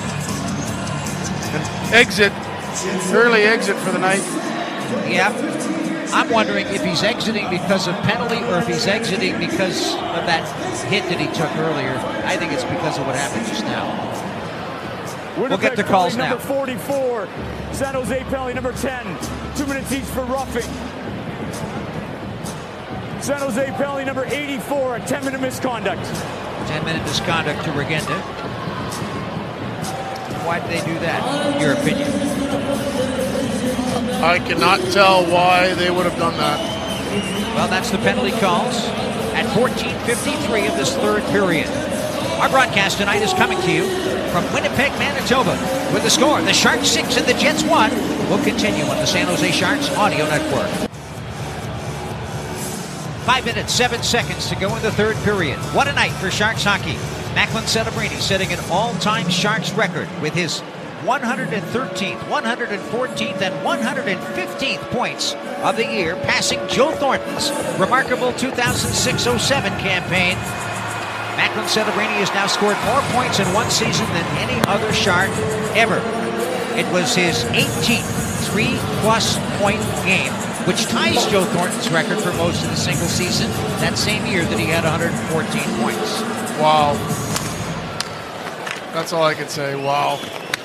an exit. Early exit for the night. Yeah. I'm wondering if he's exiting because of penalty or if he's exiting because of that hit that he took earlier. I think it's because of what happened just now. We'll get the calls now. Number 44, San Jose penalty number 10. 2 minutes each for roughing. San Jose penalty number 84, a 10-minute misconduct. 10-minute misconduct to Regenda. Why did they do that, in your opinion? I cannot tell why they would have done that. Well, that's the penalty calls at 14:53 of this third period. Our broadcast tonight is coming to you from Winnipeg, Manitoba. With the score, the Sharks 6 and the Jets 1. We'll continue on the San Jose Sharks Audio Network. 5 minutes, 7 seconds to go in the third period. What a night for Sharks hockey. Macklin Celebrini setting an all-time Sharks record with his 113th, 114th, and 115th points of the year, passing Joe Thornton's remarkable 2006-07 campaign. Macklin Celebrini has now scored more points in one season than any other Shark ever. It was his 18th 3-plus point game, which ties Joe Thornton's record for most of the single season that same year that he had 114 points. Wow. That's all I can say. Wow.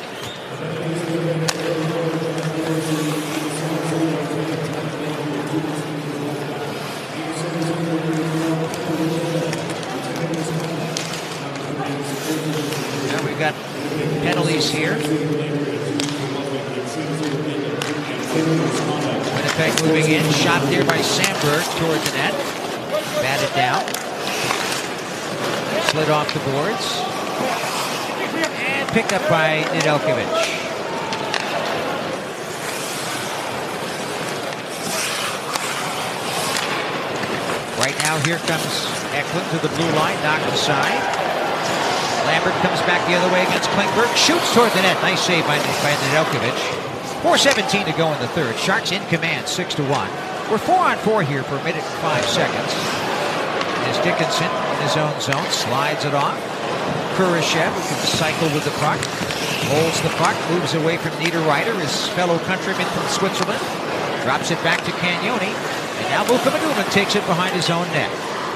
Now we've got penalties here. Winnipeg moving in. Shot there by Sandberg toward the net. Batted down. Slid off the boards. And picked up by Nedeljkovic. Right now, here comes Eklund to the blue line, knocked aside. Lambert comes back the other way against Klingberg, shoots toward the net. Nice save by Nedeljkovic. 4:17 to go in the third. Sharks in command, 6-1. We're 4-on-4 here for a minute and 5 seconds. As Dickinson in his own zone slides it off. Kurashev, who can cycle with the puck, holds the puck, moves away from Niederreiter, his fellow countryman from Switzerland, drops it back to Cagnoni, and now Mukhamadullin takes it behind his own net.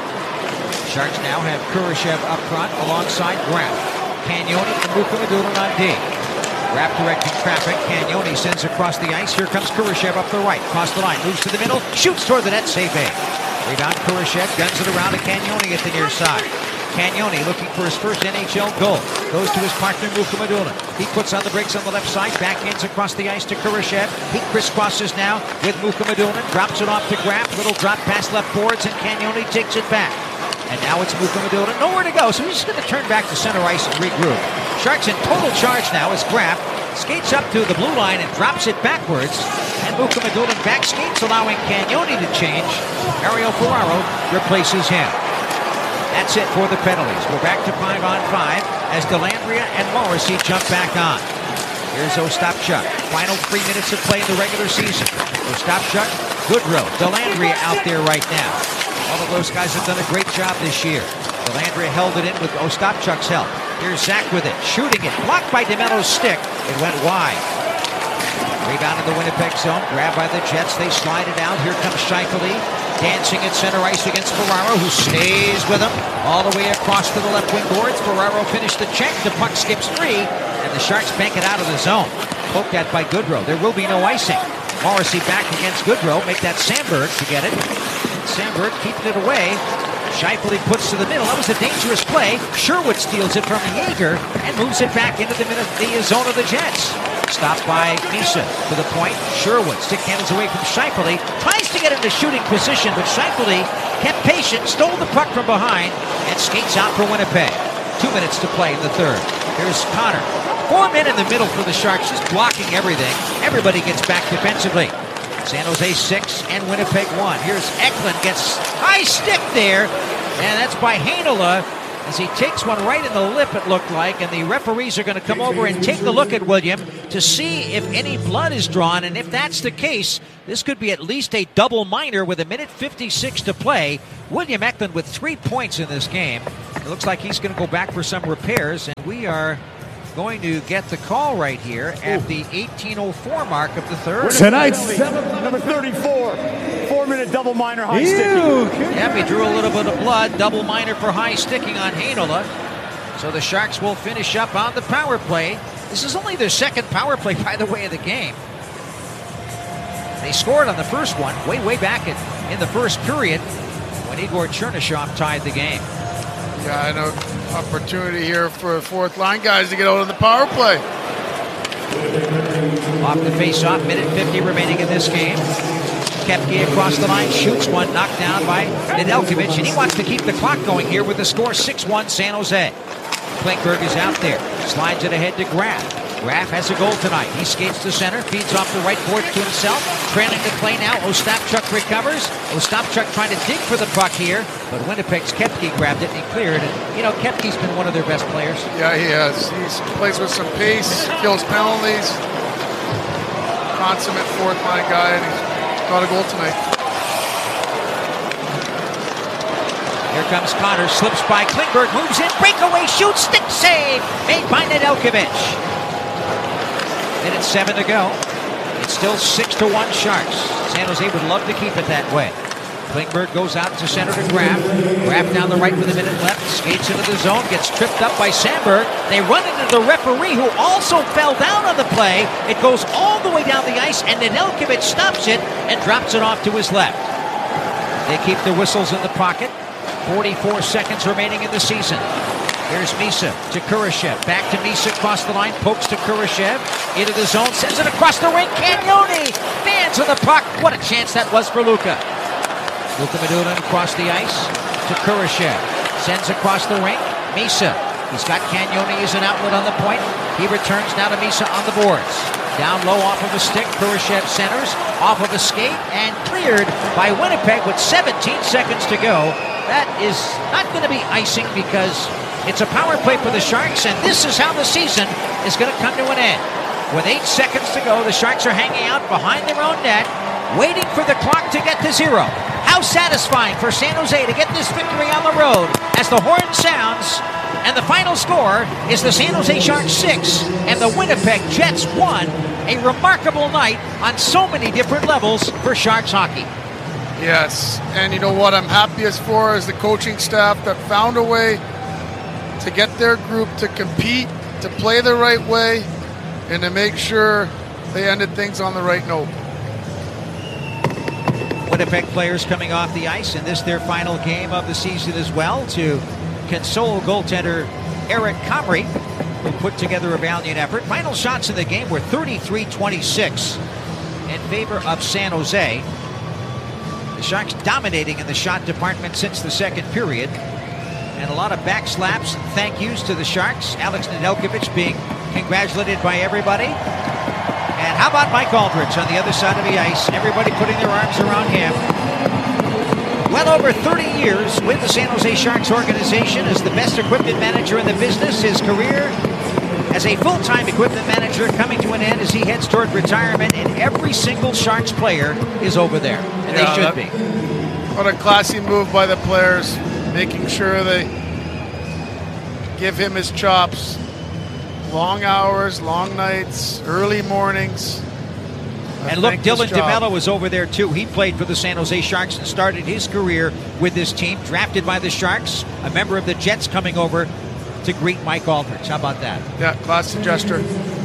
Sharks now have Kurashev up front alongside Graf. Cagnoni and Mukhamadullin on D. Graf directing traffic. Cagnoni sends across the ice. Here comes Kurashev up the right. Across the line. Moves to the middle. Shoots toward the net. Save made. Rebound Kurashev. Guns it around to Cagnoni at the near side. Cagnoni looking for his first NHL goal. Goes to his partner Mukhamadullin. He puts on the brakes on the left side. Backhands across the ice to Kurashev. He crisscrosses now with Mukhamadullin. Drops it off to Graf. Little drop pass left boards and Cagnoni takes it back. And now it's Mukhamadullin. Nowhere to go. So he's just going to turn back to center ice and regroup. Sharks in total charge now as Graf skates up to the blue line and drops it backwards. And Mukhamadullin back skates, allowing Cagnoni to change. Mario Ferraro replaces him. That's it for the penalties. We're back to 5-on-5 as Dellandrea and Morrissey jump back on. Here's Ostapchuk. Final 3 minutes of play in the regular season. Ostapchuk, Goodrow, Dellandrea out there right now. All of those guys have done a great job this year. Dellandrea held it in with Ostapchuk's help. Here's Zach with it, shooting it, blocked by DeMello's stick. It went wide. Rebound in the Winnipeg zone, grabbed by the Jets. They slide it out. Here comes Scheifele, dancing at center ice against Ferraro, who stays with him all the way across to the left wing boards. Ferraro finished the check. The puck skips free, and the Sharks bank it out of the zone. Poked at by Goodrow. There will be no icing. Morrissey back against Goodrow. Make that Sandberg to get it. Sandberg keeping it away. Scheifele puts to the middle. That was a dangerous play. Sherwood steals it from Yeager and moves it back into the zone of the Jets. Stopped by Misa to the point. Sherwood stick handles away from Scheifele. Tries to get into shooting position, but Scheifele kept patient, stole the puck from behind, and skates out for Winnipeg. 2 minutes to play in the third. Here's Connor. 4 men in the middle for the Sharks, just blocking everything. Everybody gets back defensively. San Jose 6 and Winnipeg 1. Here's Eklund, gets high stick there, and that's by Heinola. as he takes one right in the lip, it looked like, and the referees are going to come over and take a look at William to see if any blood is drawn, and if that's the case, this could be at least a double minor with 1:56 to play. William Eklund with 3 points in this game. It looks like he's going to go back for some repairs, and we are going to get the call right here at the 18:04 mark of the third. Tonight's number 34, 4-minute double minor high sticking. Yep, he drew a little bit of blood. Double minor for high sticking on Heinola. So the Sharks will finish up on the power play. This is only their second power play, by the way, of the game. They scored on the first one way back in the first period when Igor Chernyshov tied the game. Yeah, an opportunity here for fourth line guys to get out on the power play. Off the face-off, 1:50 remaining in this game. Koepke across the line, shoots one, knocked down by Nedeljkovic, and he wants to keep the clock going here with the score 6-1 San Jose. Klingberg is out there, slides it ahead to Graf. Graf has a goal tonight. He skates to center, feeds off the right board to himself, trailing the play now. Ostapchuk recovers. Ostapchuk trying to dig for the puck here, but Winnipeg's Koepke grabbed it and he cleared it. You know, Koepke's been one of their best players. Yeah, he has. He plays with some pace, kills penalties. Consummate fourth line guy, and he's got a goal tonight. Here comes Connor, slips by Klingberg, moves in, breakaway, shoots, stick save, made by Nedeljkovic. 7 to go. It's still 6-1 Sharks. San Jose would love to keep it that way. Klingberg goes out to center to Graf. Graf down the right with a minute left. Skates into the zone. Gets tripped up by Sandberg. They run into the referee who also fell down on the play. It goes all the way down the ice and Nedeljkovic stops it and drops it off to his left. They keep the whistles in the pocket. 44 seconds remaining in the season. Here's Misa to Kurashev. Back to Misa across the line. Pokes to Kurashev. Into the zone. Sends it across the ring. Cagnoni fans on the puck. What a chance that was for Luka. Luka Medulin across the ice to Kurashev. Sends across the ring. Misa. He's got Cagnoni as an outlet on the point. He returns now to Misa on the boards. Down low off of a stick. Kurashev centers. Off of a skate. And cleared by Winnipeg with 17 seconds to go. That is not going to be icing because it's a power play for the Sharks, and this is how the season is going to come to an end. With 8 seconds to go, the Sharks are hanging out behind their own net, waiting for the clock to get to 0. How satisfying for San Jose to get this victory on the road as the horn sounds, and the final score is the San Jose Sharks 6 and the Winnipeg Jets 1. A remarkable night on so many different levels for Sharks hockey. Yes, and you know what I'm happiest for is the coaching staff that found a way to get their group to compete, to play the right way, and to make sure they ended things on the right note. Winnipeg players coming off the ice, and this their final game of the season as well, to console goaltender Eric Comrie, who put together a valiant effort. Final shots in the game were 33-26 in favor of San Jose. The Sharks dominating in the shot department since the second period. And a lot of backslaps and thank yous to the Sharks. Alex Nedeljkovic being congratulated by everybody. And how about Mike Aldrich on the other side of the ice? Everybody putting their arms around him. Well over 30 years with the San Jose Sharks organization as the best equipment manager in the business. His career as a full-time equipment manager coming to an end as he heads toward retirement. And every single Sharks player is over there. And they should be. What a classy move by the players. Making sure they give him his chops. Long hours, long nights, early mornings. And look, Dylan DeMello was over there too. He played for the San Jose Sharks and started his career with this team. Drafted by the Sharks, a member of the Jets coming over to greet Mike Aldrich. How about that? Yeah, classy gesture.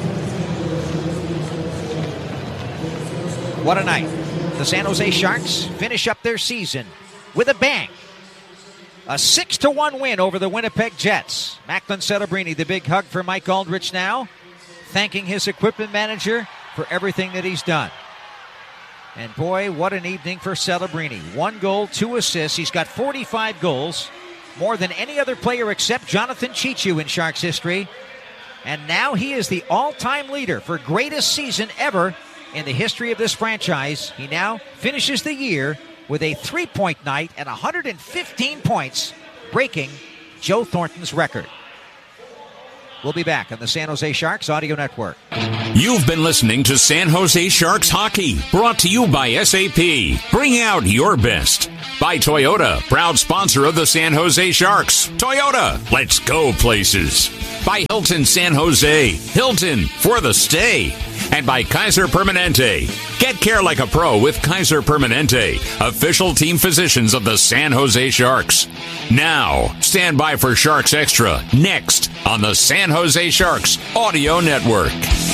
What a night. The San Jose Sharks finish up their season with a bang. A 6-1 win over the Winnipeg Jets. Macklin Celebrini, the big hug for Mike Aldrich now, thanking his equipment manager for everything that he's done. And boy, what an evening for Celebrini. 1 goal, 2 assists. He's got 45 goals, more than any other player except Jonathan Cheechoo in Sharks history. And now he is the all-time leader for greatest season ever in the history of this franchise. He now finishes the year with a 3-point night and 115 points, breaking Joe Thornton's record. We'll be back on the San Jose Sharks Audio Network. You've been listening to San Jose Sharks Hockey, brought to you by SAP. Bring out your best. By Toyota, proud sponsor of the San Jose Sharks. Toyota, let's go places. By Hilton San Jose, Hilton for the stay. And by Kaiser Permanente. Get care like a pro with Kaiser Permanente, official team physicians of the San Jose Sharks. Now, stand by for Sharks Extra, next on the San Jose Sharks Audio Network.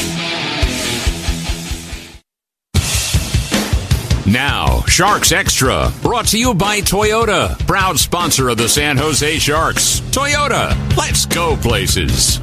Now, Sharks Extra, brought to you by Toyota, proud sponsor of the San Jose Sharks. Toyota, let's go places.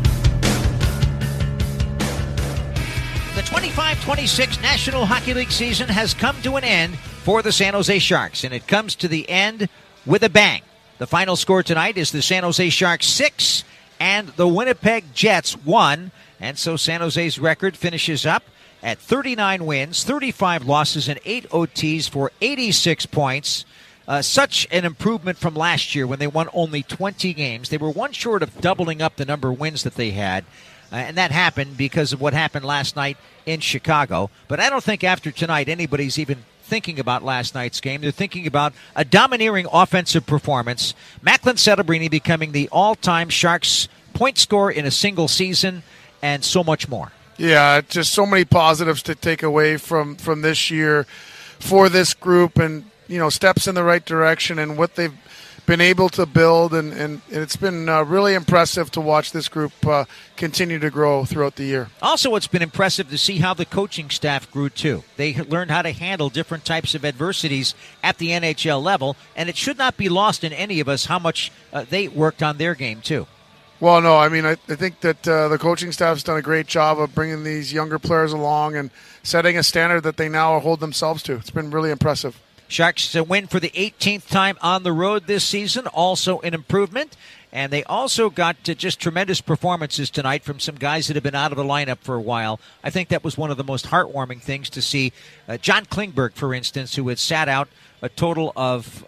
The 25-26 National Hockey League season has come to an end for the San Jose Sharks, and it comes to the end with a bang. The final score tonight is the San Jose Sharks 6 and the Winnipeg Jets 1, and so San Jose's record finishes up at 39 wins, 35 losses, and 8 OTs for 86 points. Such an improvement from last year when they won only 20 games. They were one short of doubling up the number of wins that they had. And that happened because of what happened last night in Chicago. But I don't think after tonight anybody's even thinking about last night's game. They're thinking about a domineering offensive performance. Macklin Celebrini becoming the all-time Sharks point scorer in a single season, and so much more. Yeah, just so many positives to take away from this year for this group, and steps in the right direction and what they've been able to build, and it's been really impressive to watch this group continue to grow throughout the year. Also, it's been impressive to see how the coaching staff grew, too. They learned how to handle different types of adversities at the NHL level, and it should not be lost in any of us how much they worked on their game, too. Well, no, I mean, I think that the coaching staff's done a great job of bringing these younger players along and setting a standard that they now hold themselves to. It's been really impressive. Sharks win for the 18th time on the road this season, also an improvement. And they also got just tremendous performances tonight from some guys that have been out of the lineup for a while. I think that was one of the most heartwarming things to see. John Klingberg, for instance, who had sat out a total of,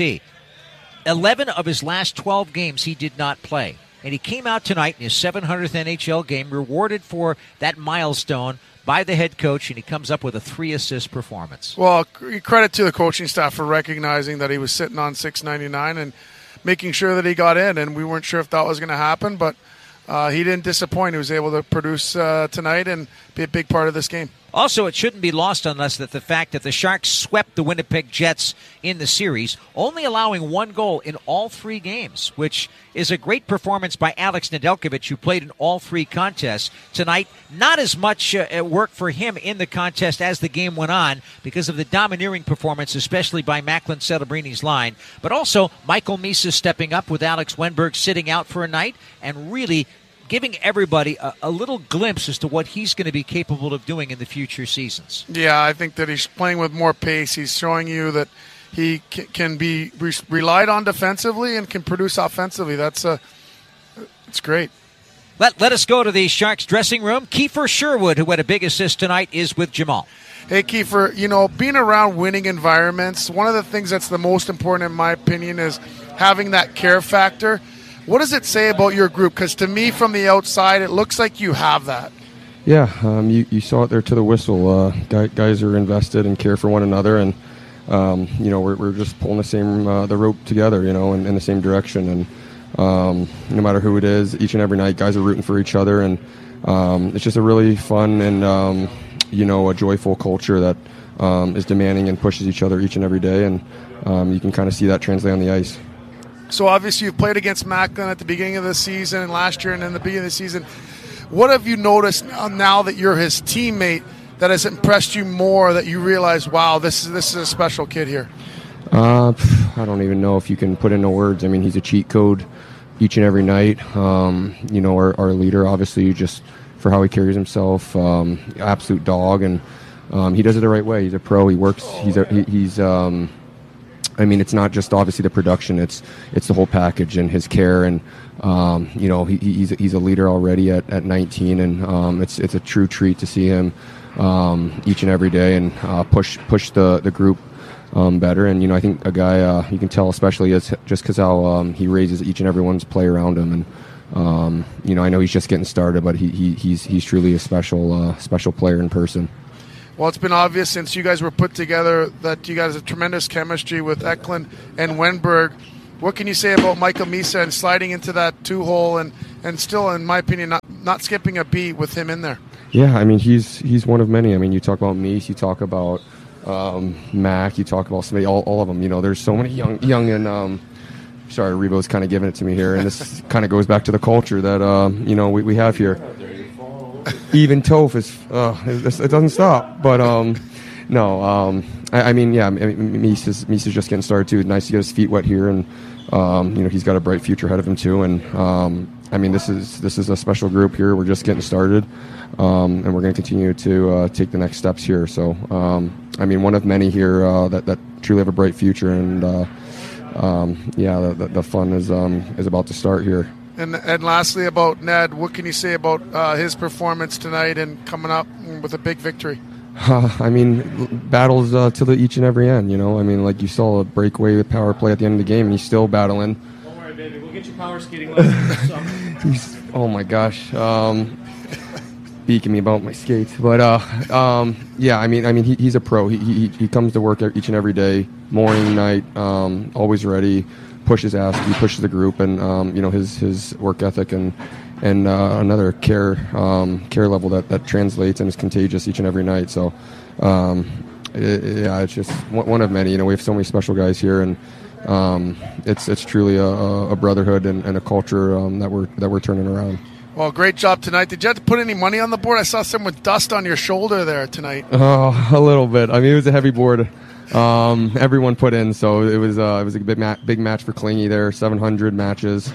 11 of his last 12 games he did not play. And he came out tonight in his 700th NHL game, rewarded for that milestone by the head coach, and he comes up with a 3-assist performance. Well, credit to the coaching staff for recognizing that he was sitting on $6.99 and making sure that he got in, and we weren't sure if that was going to happen, but he didn't disappoint. He was able to produce tonight and be a big part of this game. Also, it shouldn't be lost on us that the fact that the Sharks swept the Winnipeg Jets in the series, only allowing one goal in all 3 games, which is a great performance by Alex Nedeljkovic, who played in all 3 contests tonight. Not as much work for him in the contest as the game went on because of the domineering performance, especially by Macklin Celebrini's line. But also, Michael Misa stepping up with Alex Wenberg sitting out for a night and really giving everybody a little glimpse as to what he's going to be capable of doing in the future seasons. Yeah, I think that he's playing with more pace. He's showing you that he can be relied on defensively and can produce offensively. It's great. Let us go to the Sharks dressing room. Kiefer Sherwood, who had a big assist tonight, is with Jamal. Hey, Kiefer, being around winning environments, one of the things that's the most important, in my opinion, is having that care factor. What does it say about your group? Because to me, from the outside, it looks like you have that. Yeah, you saw it there to the whistle. Guys are invested and care for one another, and we're just pulling the rope together, in the same direction. And no matter who it is, each and every night, guys are rooting for each other, and it's just a really fun and a joyful culture that is demanding and pushes each other each and every day, and you can kind of see that translate on the ice. So obviously you've played against Macklin at the beginning of the season and last year and in the beginning of the season. What have you noticed now that you're his teammate that has impressed you more, that you realize, wow, this is a special kid here? I don't even know if you can put into words. I mean, he's a cheat code each and every night. Our leader, obviously, just for how he carries himself, absolute dog, and he does it the right way. He's a pro. He works. It's not just obviously the production; it's the whole package and his care, and he's a leader already at 19, and it's a true treat to see him each and every day and push the group better. And, I think a guy, you can tell especially is just because how he raises each and everyone's play around him. And, I know he's just getting started, but he's truly a special player in person. Well, it's been obvious since you guys were put together that you guys have tremendous chemistry with Eklund and Wenberg. What can you say about Michael Misa and sliding into that 2-hole and still, in my opinion, not skipping a beat with him in there? Yeah, I mean, he's one of many. I mean, you talk about Mies, you talk about Mac, you talk about somebody, all of them. There's so many young and sorry, Rebo's kind of giving it to me here, and this kind of goes back to the culture that we have here. Even Toph is it doesn't stop. But Mies is just getting started too. Nice to get his feet wet here, and he's got a bright future ahead of him too. And this is a special group here. We're just getting started, and we're going to continue to take the next steps here. So one of many here that truly have a bright future, and the fun is about to start here. And lastly, about Ned, what can you say about his performance tonight and coming up with a big victory? Battles to each and every end. Like you saw a breakaway with power play at the end of the game, and he's still battling. Don't worry, baby. We'll get you power skating lessons. Oh my gosh, speaking me about my skates, but he's a pro. He comes to work each and every day, morning, night, always ready. Pushes ass, he pushes the group, and his work ethic and another care level that translates and is contagious each and every night. So it's just one of many. We have so many special guys here, and it's truly a brotherhood and a culture that we're turning around. Well, great job tonight. Did you have to put any money on the board? I saw some with dust on your shoulder there tonight. Oh, a little bit. It was a heavy board. Everyone put in, so it was a big match for Klingy there, 700 matches,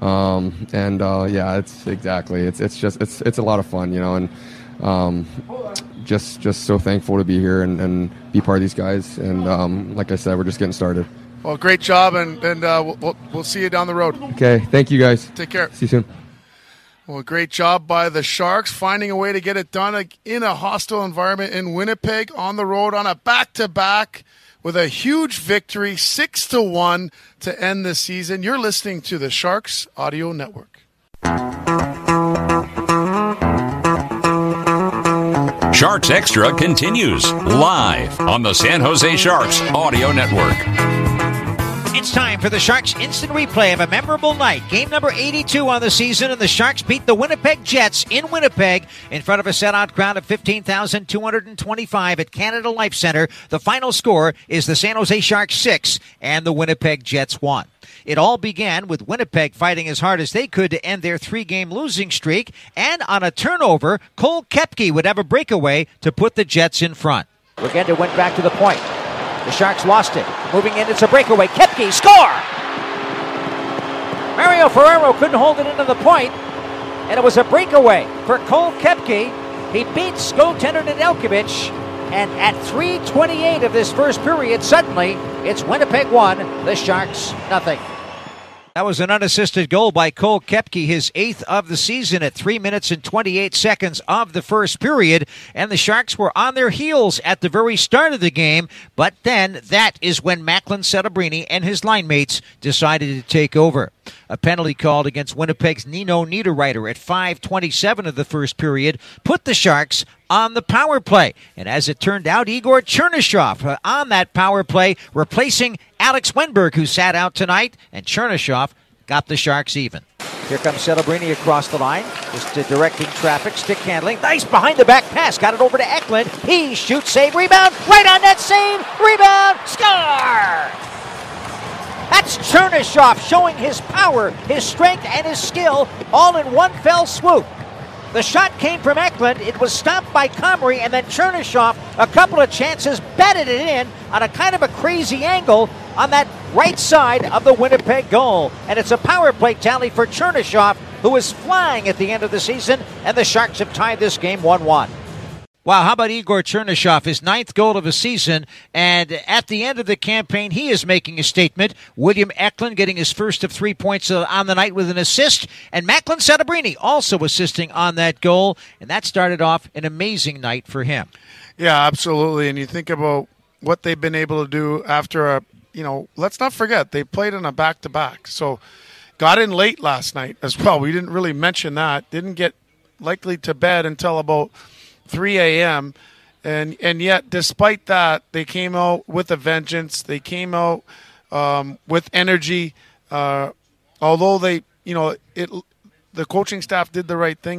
it's exactly, it's a lot of fun, and just so thankful to be here and be part of these guys, and like I said, we're just getting started. Well, great job, and we'll see you down the road. Okay, thank you guys. Take care. See you soon. Well, great job by the Sharks, finding a way to get it done in a hostile environment in Winnipeg, on the road, on a back-to-back, with a huge victory, 6-1 to end the season. You're listening to the Sharks Audio Network. Sharks Extra continues live on the San Jose Sharks Audio Network. It's time for the Sharks instant replay of a memorable night. Game number 82 on the season, and the Sharks beat the Winnipeg Jets in Winnipeg in front of a sellout crowd of 15,225 at Canada Life Center. The final score is the San Jose Sharks 6 and the Winnipeg Jets 1. It all began with Winnipeg fighting as hard as they could to end their 3-game losing streak, and on a turnover, Cole Koepke would have a breakaway to put the Jets in front. Legenda went back to the point. The Sharks lost it. Moving in, it's a breakaway. Koepke, score! Mario Ferraro couldn't hold it into the point, and it was a breakaway for Cole Koepke. He beats goaltender Nedeljkovic, and at 3:28 of this first period, suddenly it's Winnipeg 1, the Sharks nothing. That was an unassisted goal by Cole Koepke, his 8th of the season at 3 minutes and 28 seconds of the first period. And the Sharks were on their heels at the very start of the game. But then that is when Macklin Celebrini and his line mates decided to take over. A penalty called against Winnipeg's Nino Niederreiter at 5:27 of the first period put the Sharks on the power play. And as it turned out, Igor Chernyshov on that power play, replacing Alex Wenberg, who sat out tonight, and Chernyshov got the Sharks even. Here comes Celebrini across the line, just directing traffic, stick handling. Nice behind-the-back pass, got it over to Eklund. He shoots, save, rebound, right on net, save, rebound, score! That's Chernyshov showing his power, his strength, and his skill all in one fell swoop. The shot came from Eklund. It was stopped by Comrie, and then Chernyshov, a couple of chances, batted it in on a kind of a crazy angle on that right side of the Winnipeg goal. And it's a power play tally for Chernyshov, who is flying at the end of the season, and the Sharks have tied this game 1-1. Wow, how about Igor Chernyshov, his 9th goal of the season, and at the end of the campaign, he is making a statement. William Eklund getting his first of 3 points on the night with an assist, and Macklin Celebrini also assisting on that goal, and that started off an amazing night for him. Yeah, absolutely. And you think about, what they've been able to do after let's not forget they played in a back-to-back. So got in late last night as well. We didn't really mention that. Didn't get likely to bed until about 3 a.m. And yet, despite that, they came out with a vengeance. They came out with energy. Although the coaching staff did the right thing.